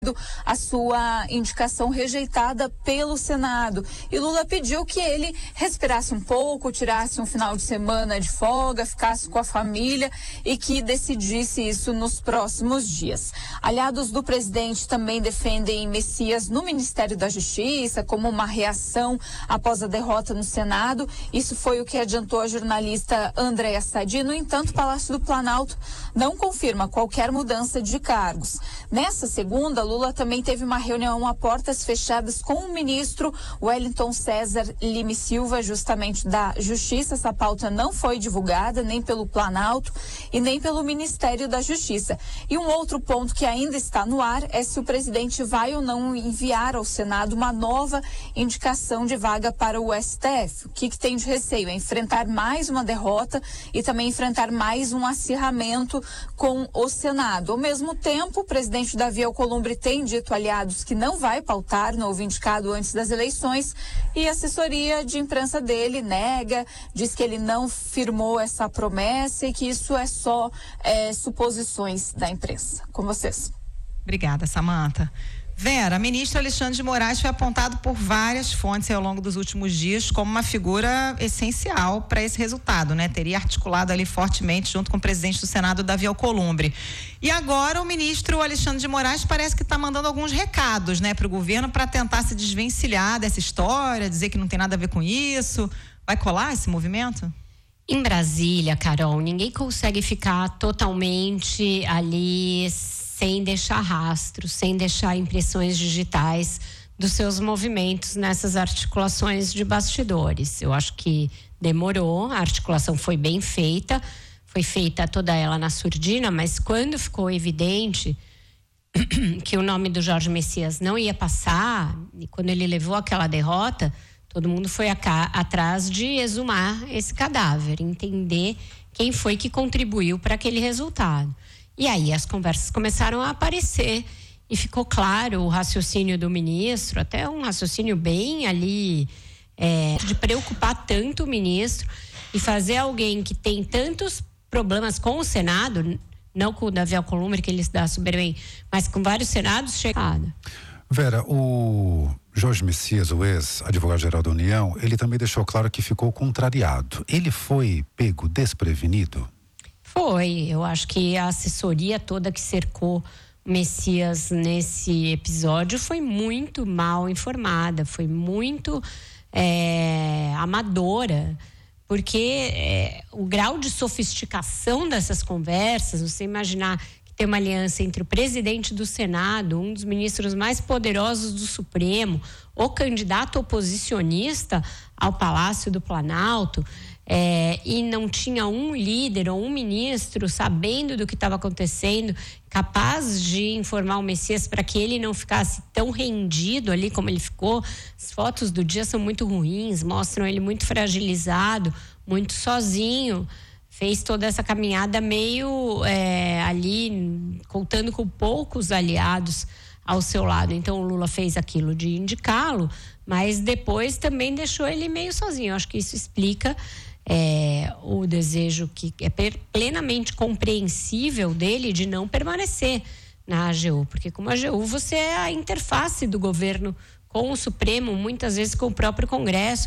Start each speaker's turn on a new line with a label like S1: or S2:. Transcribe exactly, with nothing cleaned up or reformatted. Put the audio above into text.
S1: a sua indicação rejeitada pelo Senado. E Lula pediu que ele respirasse um pouco, tirasse um final de semana de folga, ficasse com a família e que decidisse isso nos próximos dias. Aliados do presidente também defendem Messias no Ministério da Justiça como uma reação após a derrota no Senado. Isso foi o que adiantou a jornalista Andréa Sadi. No entanto, o Palácio do Planalto não confirma qualquer mudança de cargos. Nessa segunda, Lula também teve uma reunião a portas fechadas com o ministro Wellington César Lime Silva, justamente da Justiça. Essa pauta não foi divulgada nem pelo Planalto e nem pelo Ministério da Justiça. E um outro ponto que ainda está no ar é se o presidente vai ou não enviar ao Senado uma nova indicação de vaga para o S T F. O que, que tem de receio? É enfrentar mais uma derrota e também enfrentar mais um acirramento com o Senado. Ao mesmo tempo, o presidente Davi Alcolumbre tem dito a aliados que não vai pautar novo indicado antes das eleições e a assessoria de imprensa dele nega, diz que ele não firmou essa promessa e que isso é só é, suposições da imprensa. Com vocês.
S2: Obrigada, Samantha. Vera, ministro Alexandre de Moraes foi apontado por várias fontes ao longo dos últimos dias como uma figura essencial para esse resultado, né? Teria articulado ali fortemente junto com o presidente do Senado, Davi Alcolumbre. E agora o ministro Alexandre de Moraes parece que está mandando alguns recados, né, para o governo para tentar se desvencilhar dessa história, dizer que não tem nada a ver com isso. Vai colar esse movimento?
S3: Em Brasília, Carol, ninguém consegue ficar totalmente ali sem deixar rastro, sem deixar impressões digitais dos seus movimentos nessas articulações de bastidores. Eu acho que demorou, a articulação foi bem feita, foi feita toda ela na surdina, mas quando ficou evidente que o nome do Jorge Messias não ia passar, e quando ele levou aquela derrota, todo mundo foi acá, atrás de exumar esse cadáver, entender quem foi que contribuiu para aquele resultado. E aí as conversas começaram a aparecer e ficou claro o raciocínio do ministro, até um raciocínio bem ali, é, de preocupar tanto o ministro e fazer alguém que tem tantos problemas com o Senado, não com o Davi Alcolumbre, que ele se dá super bem, mas com vários senados, chegado.
S4: Vera, o Jorge Messias, o ex-advogado-geral da União, ele também deixou claro que ficou contrariado. Ele foi pego desprevenido?
S3: Foi, eu acho que a assessoria toda que cercou o Messias nesse episódio foi muito mal informada, foi muito é, amadora, porque é, o grau de sofisticação dessas conversas, você imaginar que tem uma aliança entre o presidente do Senado, um dos ministros mais poderosos do Supremo, o candidato oposicionista ao Palácio do Planalto, É, e não tinha um líder ou um ministro sabendo do que estava acontecendo, capaz de informar o Messias para que ele não ficasse tão rendido ali como ele ficou. As fotos do dia são muito ruins, mostram ele muito fragilizado, muito sozinho. Fez toda essa caminhada meio é, ali, contando com poucos aliados ao seu lado. Então o Lula fez aquilo de indicá-lo, mas depois também deixou ele meio sozinho. Eu acho que isso explica É, o desejo que é plenamente compreensível dele de não permanecer na A G U, porque como A G U você é a interface do governo com o Supremo, muitas vezes com o próprio Congresso,